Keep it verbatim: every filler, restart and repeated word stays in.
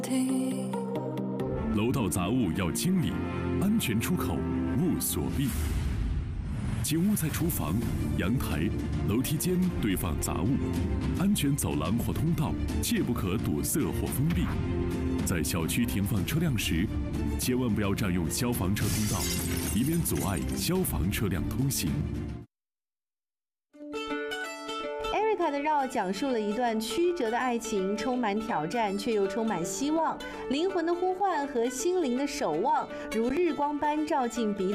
楼道杂物要清理，安全出口勿锁闭。请勿在厨房、阳台、楼梯间堆放杂物，安全走廊或通道切不可堵塞或封闭。在小区停放车辆时，千万不要占用消防车通道，以免阻碍消防车辆通行。 艾瑞卡的绕讲述了一段曲折的爱情，充满挑战却又充满希望，灵魂的呼唤和心灵的守望，如日光般照进彼此。